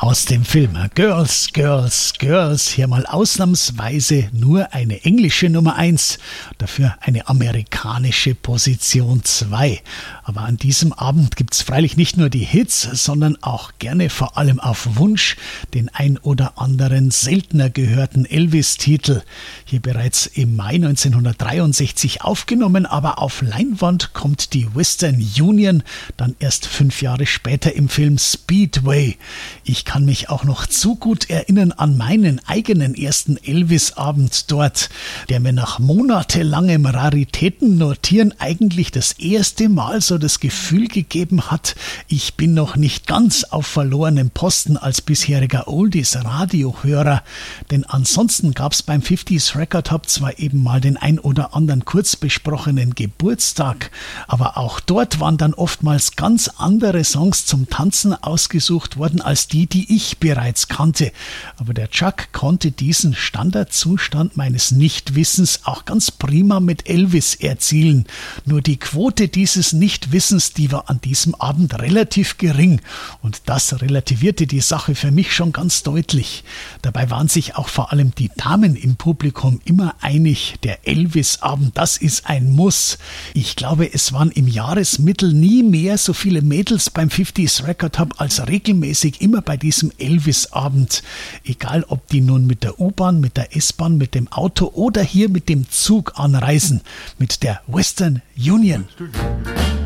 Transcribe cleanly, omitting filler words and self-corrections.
Aus dem Film Girls, Girls, Girls, hier mal ausnahmsweise nur eine englische Nummer 1, dafür eine amerikanische Position 2. Aber an diesem Abend gibt's freilich nicht nur die Hits, sondern auch gerne vor allem auf Wunsch den ein oder anderen seltener gehörten Elvis-Titel. Hier bereits im Mai 1963 aufgenommen, aber auf Leinwand kommt die Western Union dann erst 5 Jahre später im Film Speedway. Ich kann mich auch noch zu gut erinnern an meinen eigenen ersten Elvis-Abend dort, der mir nach monatelangem Raritäten-Notieren eigentlich das erste Mal so das Gefühl gegeben hat, ich bin noch nicht ganz auf verlorenem Posten als bisheriger Oldies-Radiohörer, denn ansonsten gab's beim 50s Record Hub zwar eben mal den ein oder anderen kurz besprochenen Geburtstag, aber auch dort waren dann oftmals ganz andere Songs zum Tanzen ausgesucht worden als die ich bereits kannte. Aber der Chuck konnte diesen Standardzustand meines Nichtwissens auch ganz prima mit Elvis erzielen. Nur die Quote dieses Nichtwissens, die war an diesem Abend relativ gering. Und das relativierte die Sache für mich schon ganz deutlich. Dabei waren sich auch vor allem die Damen im Publikum immer einig, der Elvis-Abend, das ist ein Muss. Ich glaube, es waren im Jahresmittel nie mehr so viele Mädels beim 50s Record Hub als regelmäßig immer bei diesem Elvis-Abend. Egal, ob die nun mit der U-Bahn, mit der S-Bahn, mit dem Auto oder hier mit dem Zug anreisen. Mit der Western Union.